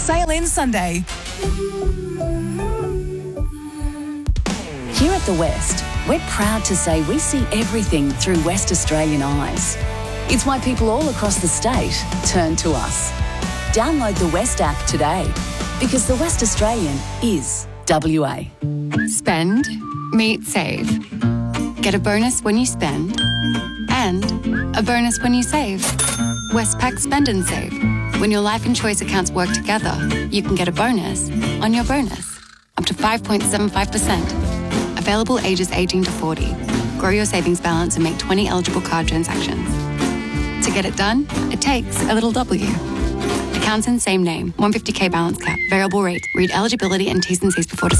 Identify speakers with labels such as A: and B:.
A: Sail in Sunday.
B: Here at The West, we're proud to say we see everything through West Australian eyes. It's why people all across the state turn to us. Download the West app today, because the West Australian is WA.
C: Spend, meet, save. Get a bonus when you spend and a bonus when you save. Westpac Spend and Save. When your life and choice accounts work together, you can get a bonus on your bonus, up to 5.75%. Available ages 18 to 40. Grow your savings balance and make 20 eligible card transactions. To get it done, it takes a little W. Accounts in same name, 150k balance cap, variable rate. Read eligibility and T's and C's before deciding.